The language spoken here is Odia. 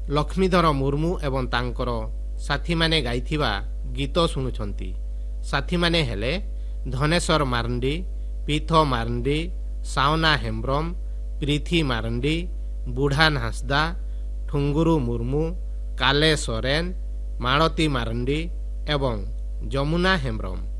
ଲକ୍ଷ୍ମୀଧର ମୁର୍ମୁ ଏବଂ ତାଙ୍କର ସାଥୀମାନେ ଗାଇଥିବା ଗୀତ ଶୁଣୁଛନ୍ତି। ସାଥୀମାନେ ହେଲେ ଧନେଶ୍ୱର ମାର୍ଣ୍ଡି, ପିଥ ମାର୍ଣ୍ଡି, ସାଉନା ହେମ୍ବ୍ରମ, ପ୍ରୀତି ମାର୍ଣ୍ଡି, ବୁଢ଼ାନ ହାଁସଦା, ଠୁଙ୍ଗୁରୁ ମୁର୍ମୁ, କାଲେ ସୋରେନ, ମାଳତୀ ମାର୍ଣ୍ଡି ଏବଂ ଯମୁନା ହେମ୍ବ୍ରମ।